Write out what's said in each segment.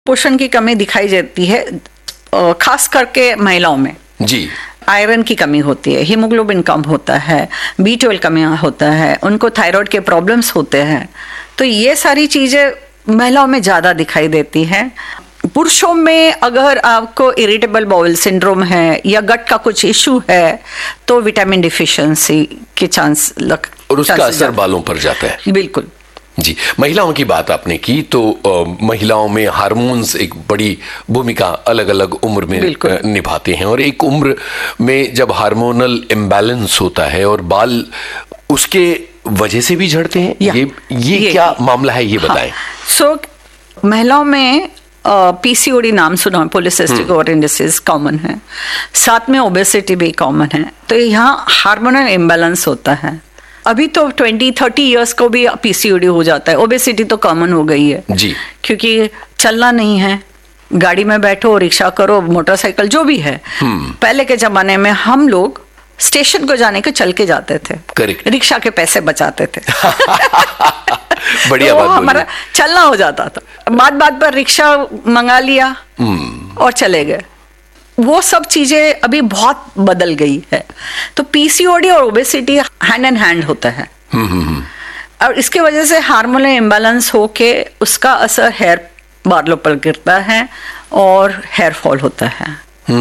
पोषण की कमी दिखाई देती है, खास करके महिलाओं में। जी। आयरन की कमी होती है, हीमोग्लोबिन कम होता है, B12 कमी होता है, उनको थायराइड के प्रॉब्लम्स होते हैं। तो ये सारी चीजें महिलाओं में ज्यादा दिखाई देती हैं। पुरुषों में अगर आपको इरिटेबल बाउल सिंड्रोम है या गट का कुछ इशू है तो विटामिन डिफिशिएंसी के चांस और उसका असर बालों पर जाता है। बिल्कुल जी। महिलाओं की बात आपने की तो महिलाओं में हार्मोन्स एक बड़ी भूमिका अलग अलग उम्र में निभाते हैं, और एक उम्र में जब हार्मोनल इम्बैलेंस होता है और बाल उसके वजह से भी झड़ते हैं, ये क्या मामला है, ये बताएं। महिलाओं में PCOD नाम सुना, पॉलीसिस्टिक ओवरियन डिसीज कॉमन है, साथ में ओबेसिटी भी कॉमन है। तो यहाँ हार्मोनल इम्बैलेंस होता है। अभी तो 20-30 इयर्स को भी PCOD हो जाता है। ओबेसिटी तो कॉमन हो गई है जी, क्योंकि चलना नहीं है, गाड़ी में बैठो, रिक्शा करो, मोटरसाइकिल जो भी है। पहले के जमाने में हम लोग स्टेशन को जाने के चल के जाते थे, रिक्शा के पैसे बचाते थे। बढ़िया तो बात बोली। हमारा चलना हो जाता था, बात बात पर रिक्शा मंगा लिया और चले गए। वो सब चीजें अभी बहुत बदल गई है। तो PCOD और ओबेसिटी हैंड इन हैंड होता है। और इसके वजह से हार्मोनल इम्बैलेंस होके उसका असर हेयर बालों पर गिरता है और हेयर फॉल होता है।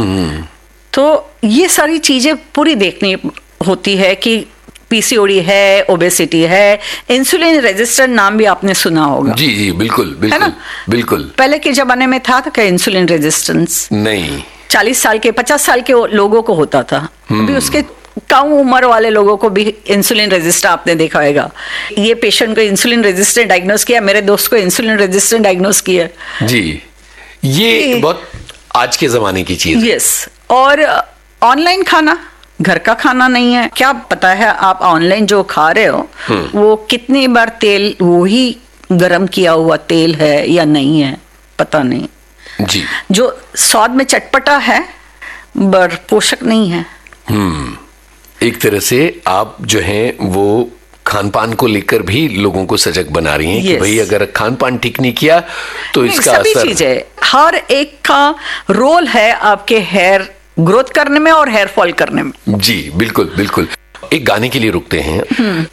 तो ये सारी चीजें पूरी देखनी होती है कि PCOD है, ओबेसिटी है, इंसुलिन रेजिस्टेंट नाम भी आपने सुना होगा। जी जी, बिल्कुल बिल्कुल, है ना? बिल्कुल। पहले के जमाने में था क्या इंसुलिन रेजिस्टेंस? नहीं। 40 साल के 50 साल के लोगों को होता था। अभी उसके कम उम्र वाले लोगों को भी इंसुलिन रेजिस्टेंट आपने देखा होगा। ये पेशेंट को इंसुलिन रेजिस्टेंट डायग्नोस किया, मेरे दोस्त को इंसुलिन रेजिस्टेंट डायग्नोस किया। जी, ये बहुत आज के जमाने की चीज। यस। और ऑनलाइन खाना, घर का खाना नहीं है। क्या पता है आप ऑनलाइन जो खा रहे हो वो कितनी बार तेल, वही गरम किया हुआ तेल है या नहीं है, पता नहीं जी। जो स्वाद में चटपटा है पर पोषक नहीं है। एक तरह से आप जो हैं वो खान पान को लेकर भी लोगों को सजग बना रही हैं कि भाई अगर खान पान ठीक नहीं किया तो इसका सभी असर। चीजें, हर एक का रोल है आपके हेयर ग्रोथ करने में और हेयर फॉल करने में। जी बिल्कुल बिल्कुल। एक गाने के लिए रुकते हैं।